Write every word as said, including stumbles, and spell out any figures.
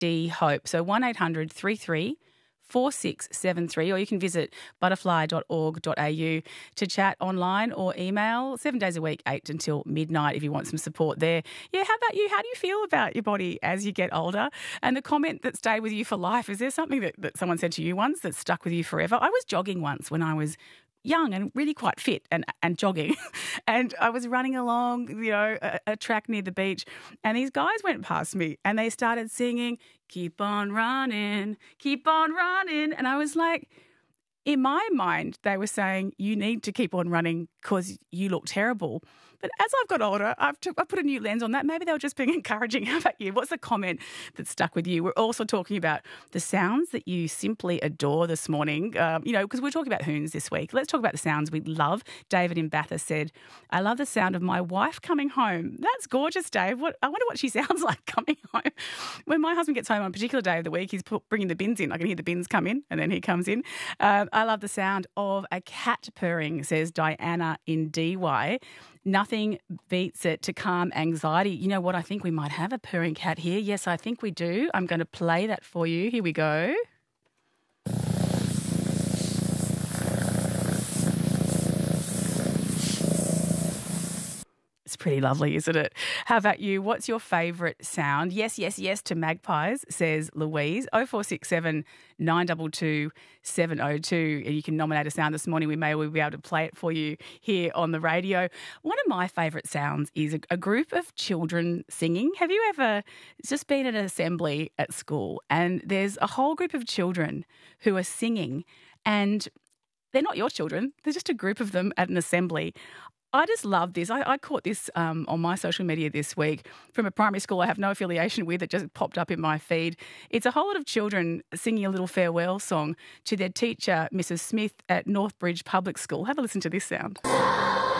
D Hope. So one eight hundred three three four six seven three, or you can visit butterfly dot org dot a u to chat online or email seven days a week, eight until midnight if you want some support there. Yeah, how about you? How do you feel about your body as you get older? And the comment that stayed with you for life, is there something that, that someone said to you once that stuck with you forever? I was jogging once when I was young and really quite fit and and jogging. And I was running along, you know, a, a track near the beach, and these guys went past me and they started singing, "Keep on running, keep on running." And I was like, in my mind, they were saying, you need to keep on running because you look terrible. But as I've got older, I've, t- I've put a new lens on that. Maybe they were just being encouraging. How about you? What's the comment that stuck with you? We're also talking about the sounds that you simply adore this morning, um, you know, because we're talking about hoons this week. Let's talk about the sounds we love. David in Bathurst said, "I love the sound of my wife coming home." That's gorgeous, Dave. What, I wonder what she sounds like coming home. When my husband gets home on a particular day of the week, he's put, bringing the bins in. I can hear the bins come in and then he comes in. Um, I love the sound of a cat purring, says Diana in D Y. Nothing beats it to calm anxiety. You know what? I think we might have a purring cat here. Yes, I think we do. I'm going to play that for you. Here we go. It's pretty lovely, isn't it? How about you? What's your favourite sound? Yes, yes, yes to magpies, says Louise. oh four six seven, nine two two, seven oh two. And you can nominate a sound this morning. We may well be able to play it for you here on the radio. One of my favourite sounds is a, a group of children singing. Have you ever just been at an assembly at school and there's a whole group of children who are singing, and they're not your children. They're just a group of them at an assembly. I just love this. I, I caught this um, on my social media this week from a primary school I have no affiliation with. It just popped up in my feed. It's a whole lot of children singing a little farewell song to their teacher, Missus Smith, at Northbridge Public School. Have a listen to this sound.